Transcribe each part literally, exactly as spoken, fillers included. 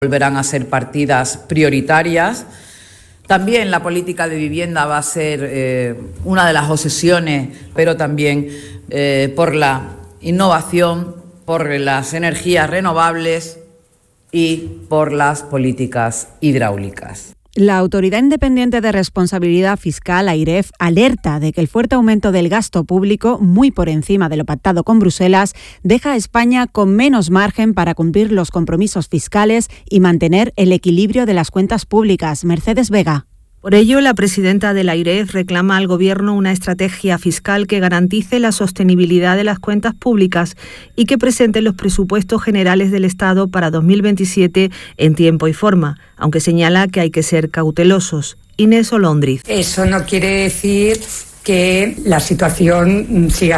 volverán a ser partidas prioritarias. También la política de vivienda va a ser eh, una de las obsesiones, pero también eh, por la innovación, por las energías renovables y por las políticas hidráulicas. La Autoridad Independiente de Responsabilidad Fiscal, AIREF, alerta de que el fuerte aumento del gasto público, muy por encima de lo pactado con Bruselas, deja a España con menos margen para cumplir los compromisos fiscales y mantener el equilibrio de las cuentas públicas. Mercedes Vega. Por ello, la presidenta de la AIREF reclama al Gobierno una estrategia fiscal que garantice la sostenibilidad de las cuentas públicas y que presente los presupuestos generales del Estado para dos mil veintisiete en tiempo y forma, aunque señala que hay que ser cautelosos. Inés Olondriz. Eso no quiere decir que la situación siga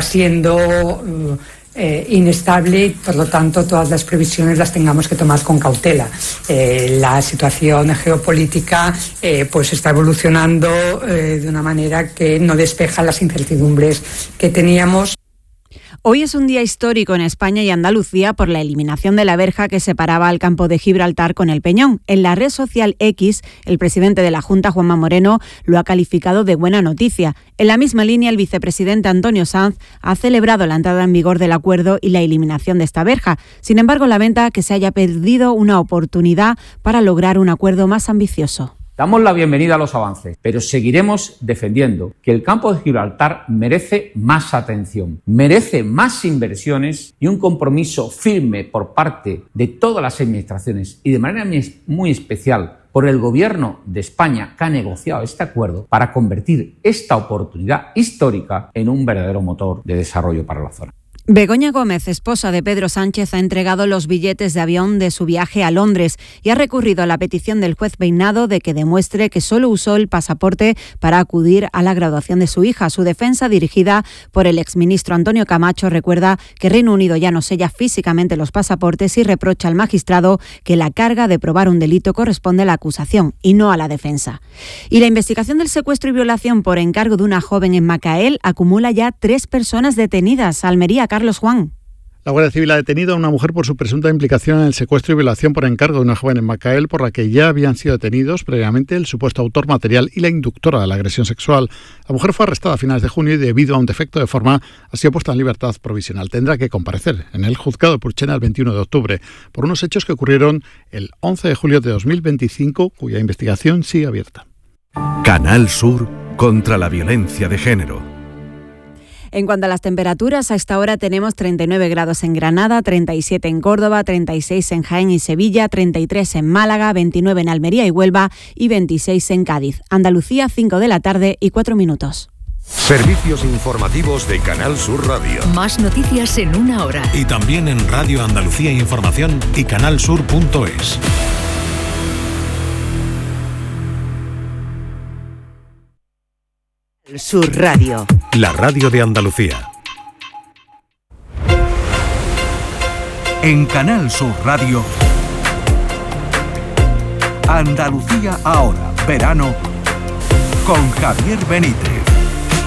siendo Eh, inestable y, por lo tanto, todas las previsiones las tengamos que tomar con cautela. Eh, la situación geopolítica eh, pues está evolucionando eh, de una manera que no despeja las incertidumbres que teníamos. Hoy es un día histórico en España y Andalucía por la eliminación de la verja que separaba al campo de Gibraltar con el Peñón. En la red social X, el presidente de la Junta, Juanma Moreno, lo ha calificado de buena noticia. En la misma línea, el vicepresidente Antonio Sanz ha celebrado la entrada en vigor del acuerdo y la eliminación de esta verja. Sin embargo, lamenta que se haya perdido una oportunidad para lograr un acuerdo más ambicioso. Damos la bienvenida a los avances, pero seguiremos defendiendo que el campo de Gibraltar merece más atención, merece más inversiones y un compromiso firme por parte de todas las administraciones y de manera muy especial por el Gobierno de España, que ha negociado este acuerdo para convertir esta oportunidad histórica en un verdadero motor de desarrollo para la zona. Begoña Gómez, esposa de Pedro Sánchez, ha entregado los billetes de avión de su viaje a Londres y ha recurrido a la petición del juez Peinado de que demuestre que solo usó el pasaporte para acudir a la graduación de su hija. Su defensa, dirigida por el exministro Antonio Camacho, recuerda que Reino Unido ya no sella físicamente los pasaportes y reprocha al magistrado que la carga de probar un delito corresponde a la acusación y no a la defensa. Y la investigación del secuestro y violación por encargo de una joven en Macael acumula ya tres personas detenidas. Almería, Carlos Juan. La Guardia Civil ha detenido a una mujer por su presunta implicación en el secuestro y violación por encargo de una joven en Macael, por la que ya habían sido detenidos previamente el supuesto autor material y la inductora de la agresión sexual. La mujer fue arrestada a finales de junio y, debido a un defecto de forma, ha sido puesta en libertad provisional. Tendrá que comparecer en el juzgado de Purchena el veintiuno de octubre por unos hechos que ocurrieron el once de julio de dos mil veinticinco, cuya investigación sigue abierta. Canal Sur contra la violencia de género. En cuanto a las temperaturas, a esta hora tenemos treinta y nueve grados en Granada, treinta y siete en Córdoba, treinta y seis en Jaén y Sevilla, treinta y tres en Málaga, veintinueve en Almería y Huelva y veintiséis en Cádiz. Andalucía, cinco de la tarde y cuatro minutos. Servicios informativos de Canal Sur Radio. Más noticias en una hora. Y también en Radio Andalucía Información y canalsur punto es. Sur Radio. La radio de Andalucía. En Canal Sur Radio. Andalucía ahora, verano, con Javier Benítez.